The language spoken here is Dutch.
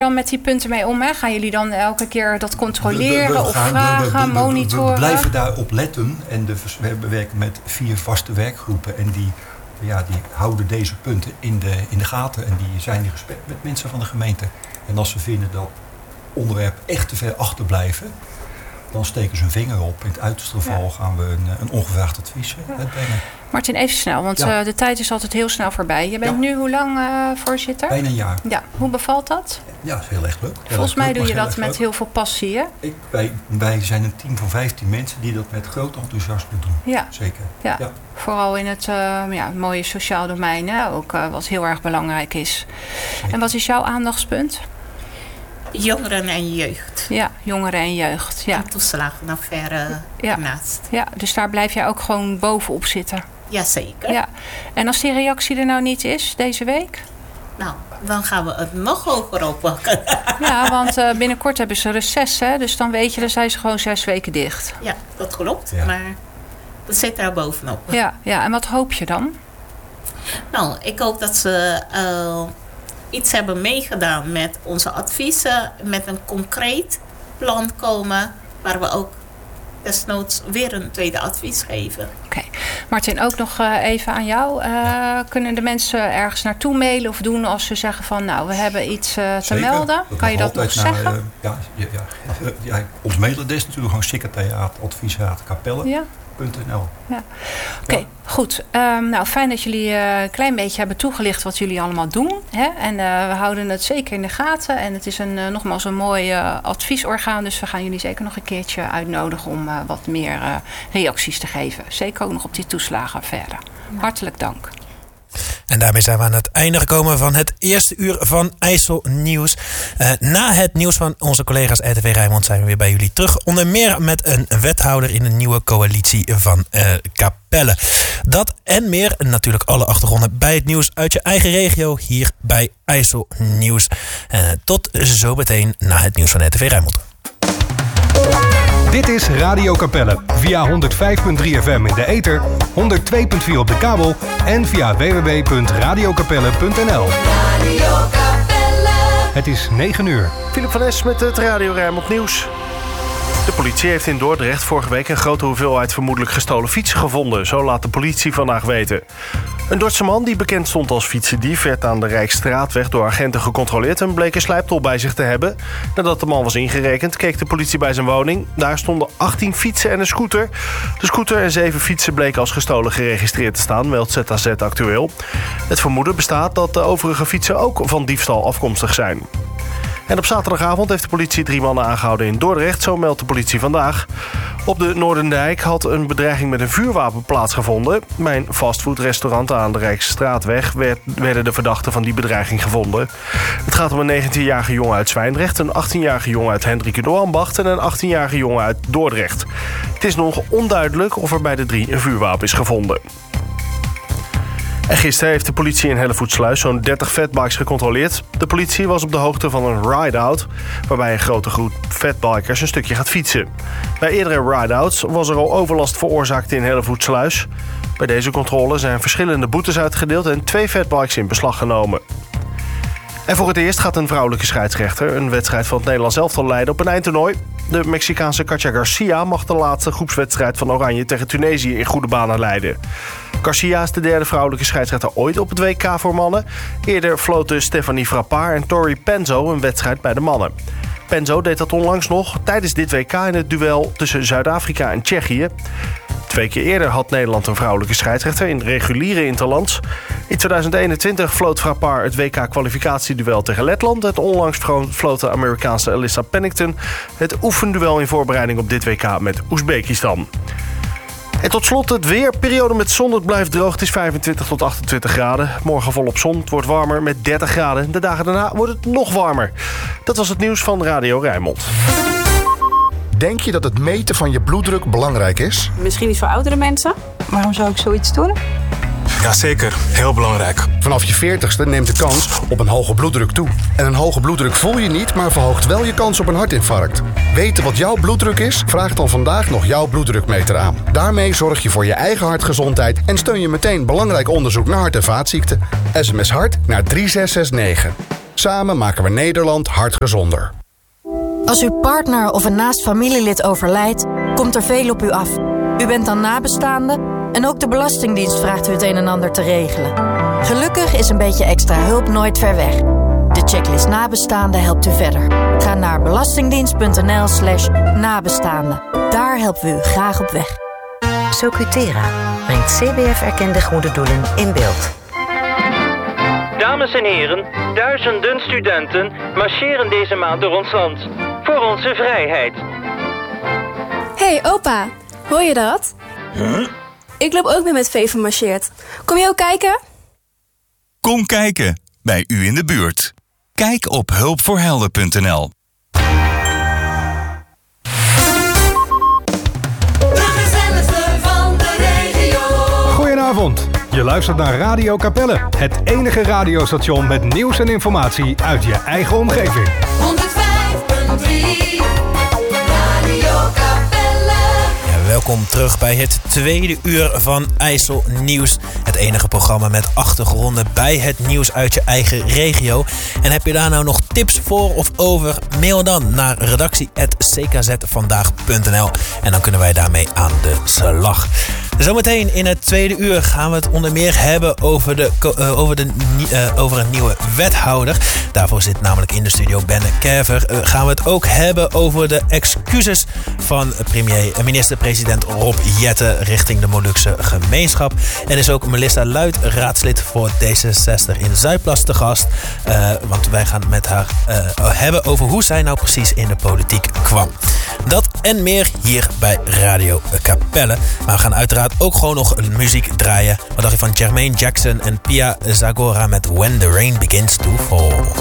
dan met die punten mee om? Hè? Gaan jullie dan elke keer dat controleren of vragen, monitoren? We blijven daarop letten. En we werken met 4 vaste werkgroepen. En die houden deze punten in de gaten. En die zijn in gesprek met mensen van de gemeente. En als ze vinden dat onderwerp echt te ver achterblijven, dan steken ze hun vinger op. In het uiterste geval gaan we een ongevraagd advies uitbrengen. Martin, even snel, want de tijd is altijd heel snel voorbij. Je bent nu hoe lang voorzitter? Bijna een jaar. Ja, hoe bevalt dat? Ja, dat is heel erg leuk. Volgens mij doe je dat met heel veel passie, hè? Wij zijn een team van 15 mensen die dat met groot enthousiasme doen. Ja. Zeker. Ja. Vooral in het mooie sociaal domein, hè? Ook wat heel erg belangrijk is. Zeker. En wat is jouw aandachtspunt? Jongeren en jeugd. Ja, jongeren en jeugd. Ja. En toeslagenaffaire naast. Ja, dus daar blijf jij ook gewoon bovenop zitten. Jazeker. Ja. En als die reactie er nou niet is deze week? Nou, dan gaan we het nog hoger oppakken. Ja, want binnenkort hebben ze reces, hè? Dus dan weet je, dan zijn ze gewoon 6 weken dicht. Ja, dat klopt. Ja. Maar dat zit daar bovenop. Ja, en wat hoop je dan? Nou, ik hoop dat ze iets hebben meegedaan met onze adviezen, met een concreet plan komen, waar we ook desnoods weer een tweede advies geven. Oké. Martin, ook nog even aan jou. Kunnen de mensen ergens naartoe mailen of doen als ze zeggen van nou, we hebben iets te melden? Kan je dat nog zeggen? Ons mailadres is natuurlijk gewoon secretariaat adviesraad Capelle. Ja. Ja. Oké, goed. Nou, fijn dat jullie een klein beetje hebben toegelicht wat jullie allemaal doen. Hè? En we houden het zeker in de gaten. En het is nogmaals een mooi adviesorgaan. Dus we gaan jullie zeker nog een keertje uitnodigen om wat meer reacties te geven. Zeker ook nog op die toeslagenaffaire. Hartelijk dank. En daarmee zijn we aan het einde gekomen van het eerste uur van IJssel Nieuws. Na het nieuws van onze collega's RTV Rijnmond zijn we weer bij jullie terug. Onder meer met een wethouder in een nieuwe coalitie van Capelle. Dat en meer, en natuurlijk alle achtergronden bij het nieuws uit je eigen regio hier bij IJssel Nieuws. Tot zo meteen na het nieuws van RTV Rijnmond. Dit is Radio Capelle via 105.3 FM in de ether, 102.4 op de kabel en via www.radiocapelle.nl. Het is 9 uur. Philip van Es met het Radio Rijnmond nieuws. De politie heeft in Dordrecht vorige week een grote hoeveelheid vermoedelijk gestolen fietsen gevonden. Zo laat de politie vandaag weten. Een Dordtse man die bekend stond als fietsendief werd aan de Rijksstraatweg door agenten gecontroleerd en bleek een slijptol bij zich te hebben. Nadat de man was ingerekend, keek de politie bij zijn woning. Daar stonden 18 fietsen en een scooter. De scooter en 7 fietsen bleken als gestolen geregistreerd te staan, meldt ZAZ Actueel. Het vermoeden bestaat dat de overige fietsen ook van diefstal afkomstig zijn. En op zaterdagavond heeft de politie 3 mannen aangehouden in Dordrecht. Zo meldt de politie vandaag. Op de Noordendijk had een bedreiging met een vuurwapen plaatsgevonden. Bij een fastfoodrestaurant aan de Rijksstraatweg werden de verdachten van die bedreiging gevonden. Het gaat om een 19-jarige jongen uit Zwijndrecht, een 18-jarige jongen uit Hendrikido-Ambacht en een 18-jarige jongen uit Dordrecht. Het is nog onduidelijk of er bij de 3 een vuurwapen is gevonden. En gisteren heeft de politie in Hellevoetsluis zo'n 30 fatbikes gecontroleerd. De politie was op de hoogte van een ride-out, waarbij een grote groep fatbikers een stukje gaat fietsen. Bij eerdere ride-outs was er al overlast veroorzaakt in Hellevoetsluis. Bij deze controle zijn verschillende boetes uitgedeeld en 2 fatbikes in beslag genomen. En voor het eerst gaat een vrouwelijke scheidsrechter een wedstrijd van het Nederlands elftal leiden op een eindtoernooi. De Mexicaanse Katja Garcia mag de laatste groepswedstrijd van Oranje tegen Tunesië in goede banen leiden. Garcia is de 3e vrouwelijke scheidsrechter ooit op het WK voor mannen. Eerder floten Stephanie Frappard en Tori Penzo een wedstrijd bij de mannen. Penzo deed dat onlangs nog tijdens dit WK in het duel tussen Zuid-Afrika en Tsjechië. 2 keer eerder had Nederland een vrouwelijke scheidsrechter in reguliere interlands. In 2021 floot Frappard het WK-kwalificatieduel tegen Letland. Het onlangs floot de Amerikaanse Alyssa Pennington het oefenduel in voorbereiding op dit WK met Oezbekistan. En tot slot het weer. Periode met zon. Het blijft droog. Het is 25 tot 28 graden. Morgen volop zon. Het wordt warmer met 30 graden. De dagen daarna wordt het nog warmer. Dat was het nieuws van Radio Rijnmond. Denk je dat het meten van je bloeddruk belangrijk is? Misschien iets voor oudere mensen. Waarom zou ik zoiets doen? Jazeker, heel belangrijk. Vanaf je 40ste neemt de kans op een hoge bloeddruk toe. En een hoge bloeddruk voel je niet, maar verhoogt wel je kans op een hartinfarct. Weten wat jouw bloeddruk is? Vraag dan vandaag nog jouw bloeddrukmeter aan. Daarmee zorg je voor je eigen hartgezondheid en steun je meteen belangrijk onderzoek naar hart- en vaatziekten. SMS HART naar 3669. Samen maken we Nederland hartgezonder. Als uw partner of een naast familielid overlijdt, komt er veel op u af. U bent dan nabestaande en ook de Belastingdienst vraagt u het een en ander te regelen. Gelukkig is een beetje extra hulp nooit ver weg. De checklist Nabestaanden helpt u verder. Ga naar belastingdienst.nl/nabestaanden. Daar helpen we u graag op weg. Socutera brengt CBF-erkende goede doelen in beeld. Dames en heren, duizenden studenten marcheren deze maand door ons land. Voor onze vrijheid. Hey opa, hoor je dat? Huh? Ik loop ook mee met Veven marcheert. Kom je ook kijken? Kom kijken, bij u in de buurt. Kijk op hulpvoorhelden.nl. Goedenavond, je luistert naar Radio Capelle. Het enige radiostation met nieuws en informatie uit je eigen omgeving. 105.3 Radio Capelle. Ja, welkom terug bij het tweede uur van IJssel Nieuws. Het enige programma met achtergronden bij het nieuws uit je eigen regio. En heb je daar nou nog tips voor of over? Mail dan naar redactie@ckzvandaag.nl en dan kunnen wij daarmee aan de slag. Zometeen in het tweede uur gaan we het onder meer hebben over een nieuwe wethouder. Daarvoor zit namelijk in de studio Benne Kerver. Gaan we het ook hebben over de excuses van minister-president Rob Jetten richting de Molukse gemeenschap. En is ook Melissa Luit, raadslid voor D66 in Zuidplas te gast. Want wij gaan met haar hebben over hoe zij nou precies in de politiek kwam. Dat en meer hier bij Radio Capelle. Maar we gaan uiteraard ook gewoon nog muziek draaien. Wat dacht je van Jermaine Jackson en Pia Zagora met When the Rain Begins to Fall?